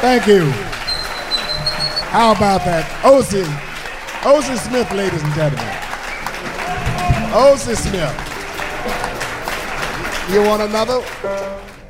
Thank you. How about that? O.C. Smith, ladies and gentlemen. O.C. Smith. You want another?